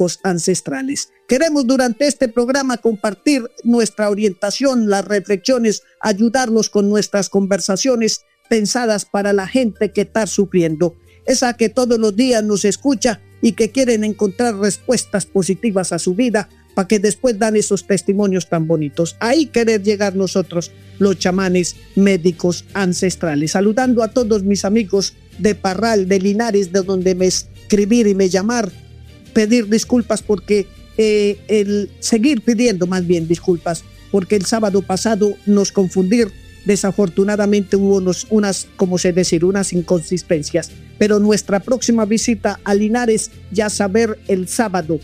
médicos ancestrales. Queremos durante este programa compartir nuestra orientación, las reflexiones, ayudarlos con nuestras conversaciones pensadas para la gente que está sufriendo, esa que todos los días nos escucha y que quieren encontrar respuestas positivas a su vida para que después dan esos testimonios tan bonitos. Ahí querer llegar nosotros, los chamanes médicos ancestrales. Saludando a todos mis amigos de Parral, de Linares, de donde me escribir y me llamar, pedir disculpas porque seguir pidiendo más bien disculpas, porque el sábado pasado nos confundir, desafortunadamente hubo unas inconsistencias, pero nuestra próxima visita a Linares ya saber el sábado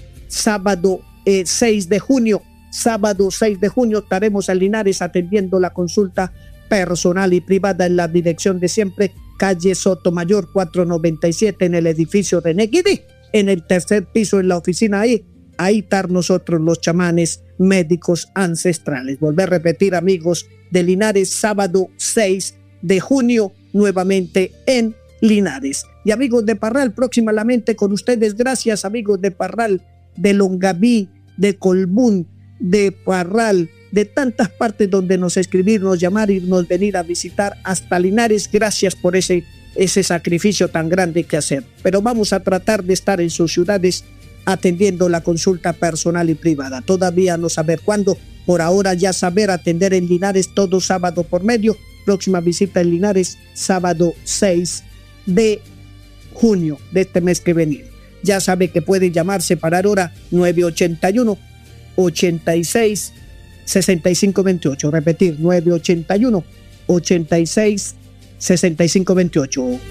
6 de junio estaremos en Linares atendiendo la consulta personal y privada en la dirección de siempre, calle Sotomayor 497 en el edificio de Neguidi, en el tercer piso en la oficina ahí estar nosotros los chamanes médicos ancestrales. Volver a repetir, amigos de Linares, sábado 6 de junio nuevamente en Linares. Y amigos de Parral, próximamente con ustedes, gracias amigos de Parral, de Longaví, de Colbún, de Parral, de tantas partes donde nos escribir, nos llamar y nos venir a visitar hasta Linares. Gracias por ese sacrificio tan grande que hacer. Pero vamos a tratar de estar en sus ciudades atendiendo la consulta personal y privada. Todavía no saber cuándo, por ahora ya saber atender en Linares todo sábado por medio. Próxima visita en Linares, sábado 6 de junio de este mes que viene. Ya sabe que puede llamar, separar hora 981 86 65 28. Repetir, 981 86 65 28.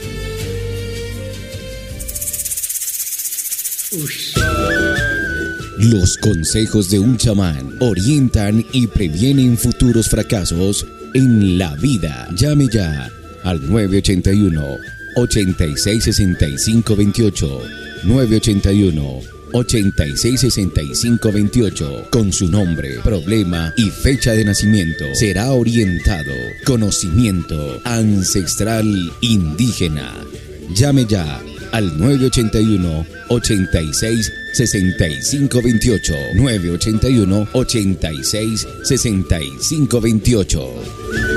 Los consejos de un chamán orientan y previenen futuros fracasos en la vida. Llame ya al 981 86 65 28. 981 86 65 28. Con su nombre, problema y fecha de nacimiento será orientado. Conocimiento ancestral indígena. Llame ya al 981 86 65 28. 981 86 65 28.